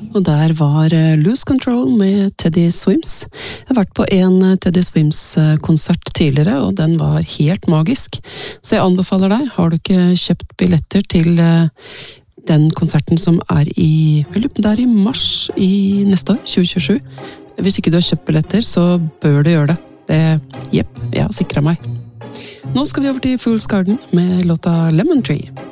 Og der var Lose Control med Teddy Swims. Jeg har vært på en Teddy Swims-konsert tidligere, og den var helt magisk. Så jeg anbefaler deg, har du ikke kjøpt billetter til den konserten som i mars i neste år, 2027. Hvis ikke du har kjøpt billetter, så bør du gjøre det. Jeg har sikret meg. Nå skal vi over til Fool's Garden med låta Lemon Tree.